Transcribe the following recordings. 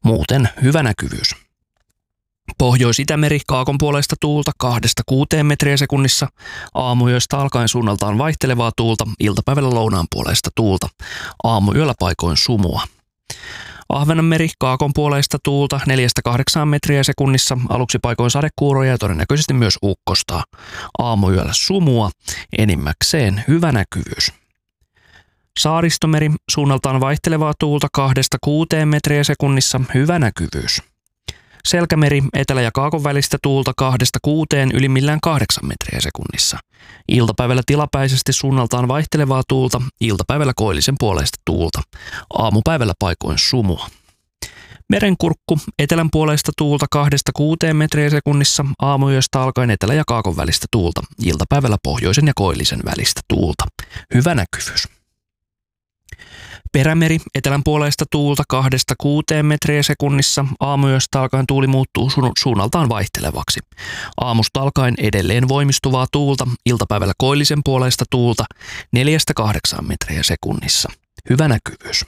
Muuten hyvä näkyvyys. Pohjois-Itämeri kaakonpuoleista tuulta 2–6 metriä sekunnissa, aamuyöstä alkaen suunnaltaan vaihtelevaa tuulta, iltapäivällä lounaan puoleista tuulta, aamuyöllä paikoin sumua. Ahvenanmeri kaakonpuoleista tuulta 4–8 metriä sekunnissa, aluksi paikoin sadekuuroja ja todennäköisesti myös ukkostaa. Aamuyöllä sumua, enimmäkseen hyvä näkyvyys. Saaristomeri suunnaltaan vaihtelevaa tuulta 2–6 metriä sekunnissa, hyvä näkyvyys. Selkämeri etelä- ja kaakon välistä tuulta 2–6 ylimmillään 8 metriä sekunnissa. Iltapäivällä tilapäisesti suunnaltaan vaihtelevaa tuulta, iltapäivällä koillisen puoleista tuulta. Aamupäivällä paikoin sumua. Merenkurkku etelän puoleista tuulta 2–6 metriä sekunnissa, aamuyöstä alkaen etelä- ja kaakon välistä tuulta. Iltapäivällä pohjoisen ja koillisen välistä tuulta. Hyvä näkyvyys. Perämeri etelän puoleista tuulta 2–6 metriä sekunnissa, aamuyöstä alkaen tuuli muuttuu suunnaltaan vaihtelevaksi. Aamusta alkaen edelleen voimistuvaa tuulta, iltapäivällä koillisen puoleista tuulta 4–8 metriä sekunnissa. Hyvä näkyvyys.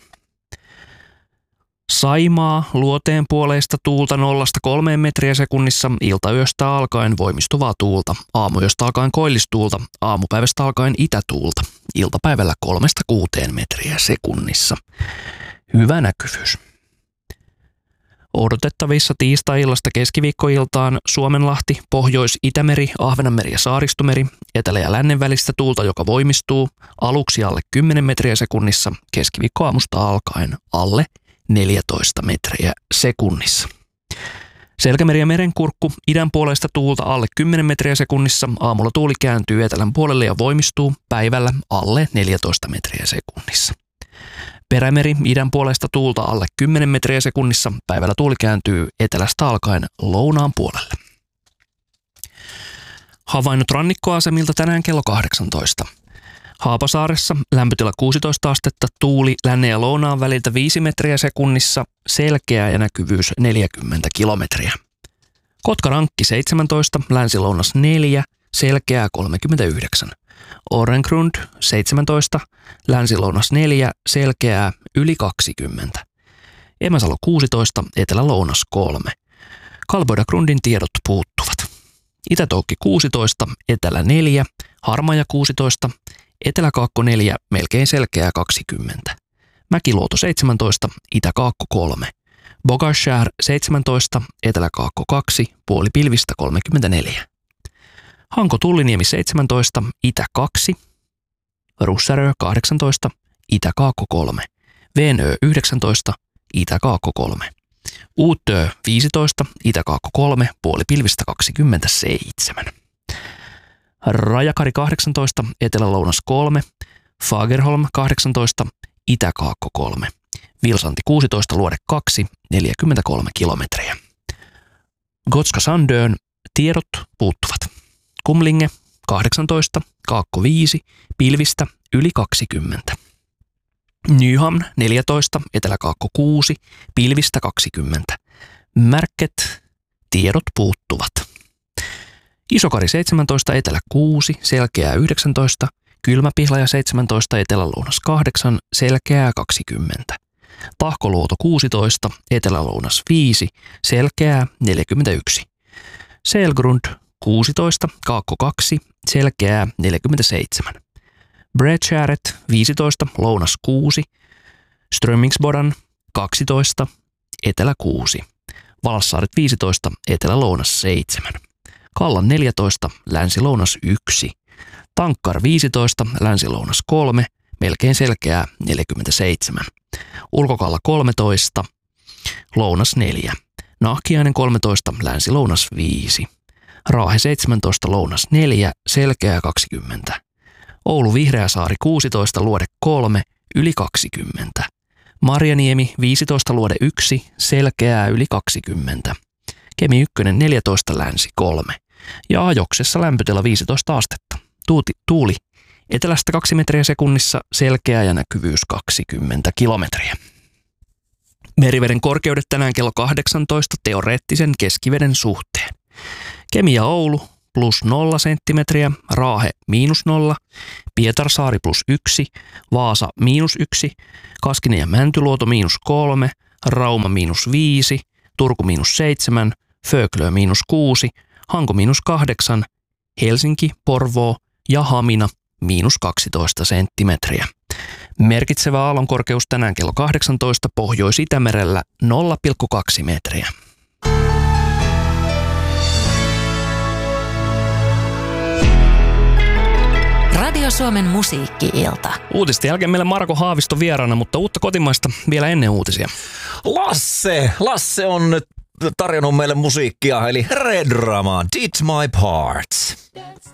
Saimaa luoteen puoleista tuulta 0–3 metriä sekunnissa, iltayöstä alkaen voimistuvaa tuulta, aamuyöstä alkaen koillistuulta, aamupäivästä alkaen itätuulta, iltapäivällä 3–6 metriä sekunnissa. Hyvä näkyvyys. Odotettavissa tiistai-illasta keskiviikkoiltaan Suomenlahti, Pohjois-Itämeri, Ahvenanmeri ja Saaristomeri, etelä- ja lännen välistä tuulta, joka voimistuu, aluksi alle 10 metriä sekunnissa, keskiviikkoaamusta alkaen alle 14 metriä sekunnissa. Selkämeri ja merenkurkku idän puolesta tuulta alle 10 metriä sekunnissa, aamulla tuuli kääntyy etelän puolelle ja voimistuu, päivällä alle 14 metriä sekunnissa. Perämeri idän puolesta tuulta alle 10 metriä sekunnissa, päivällä tuuli kääntyy etelästä alkaen lounaan puolelle. Havainnot rannikkoasemilta tänään kello 18. Haapasaaressa lämpötila 16 astetta, tuuli lännen ja lounaan väliltä 5 metriä sekunnissa, selkeä ja näkyvyys 40 kilometriä. Kotkarankki 17, länsi-lounas 4, selkeää 39. Orengrund 17, länsi-lounas 4, selkeää yli 20. Emäsalo 16, etelä-lounas 3. Kalboidagrundin tiedot puuttuvat. Itätoukki 16, etelä 4, Harmaja 16, Etelä-Kaakko 4, melkein selkeää 20. Mäkiluoto 17, Itä-Kaakko 3. Bogashär 17, Etelä-Kaakko 2, puoli pilvistä 34. Hanko Tulliniemi 17, Itä 2. Russärö 18, Itä-Kaakko 3. Venö 19, Itä-Kaakko 3. Uutö 15, Itä-Kaakko 3, puoli pilvistä 27. Rajakari 18, Etelä-Lounas 3, Fagerholm 18, Itä-Kaakko 3, Vilsanti 16, Luode 2, 43 kilometriä. Gotska Sandön tiedot puuttuvat. Kumlinge 18, Kaakko 5, pilvistä yli 20. Nyhamn 14, Etelä-Kaakko 6, pilvistä 20. Märket tiedot puuttuvat. Isokari 17, Etelä 6, selkeää 19, Kylmäpihlaja 17, Etelä-Lounas 8, selkeää 20. Tahkoluoto 16, Etelä-Lounas 5, selkeää 41. Selgrund 16, Kaakko 2, selkeää 47. Bredskäret 15, Lounas 6, Strömingsbodan 12, Etelä 6. Valssaaret 15, Etelä-Lounas 7. Kallan 14, länsi-lounas 1. Tankkar 15, länsi-lounas 3, melkein selkeää 47. Ulkokalla 13, lounas 4. Nahkiainen 13, länsi-lounas 5. Raahe 17, lounas 4, selkeää 20. Oulu Vihreäsaari 16, Luode 3, yli 20. Marjaniemi 15, Luode 1, selkeää yli 20. Kemi 1, 14, länsi 3. Ja Ajoksessa lämpötila 15 astetta. Tuuli etelästä 2 metriä sekunnissa, selkeä ja näkyvyys 20 kilometriä. Meriveden korkeudet tänään kello 18 teoreettisen keskiveden suhteen. Kemi ja Oulu plus 0 senttimetriä, Raahe miinus 0, Pietarsaari plus 1, Vaasa miinus 1, Kaskinen ja Mäntyluoto miinus 3, Rauma -5, Turku -7, Föglö -6, Hanko -8, Helsinki, Porvoo ja Hamina -12 senttimetriä. Merkitsevä aallonkorkeus tänään kello 18 Pohjois-Itämerellä 0,2 metriä. Radio Suomen musiikki-ilta. Uutisten jälkeen meillä Marko Haavisto vieraana, mutta uutta kotimaista vielä ennen uutisia. Lasse on nyt tarjonnut meille musiikkia, eli Red Drama, Did My Part.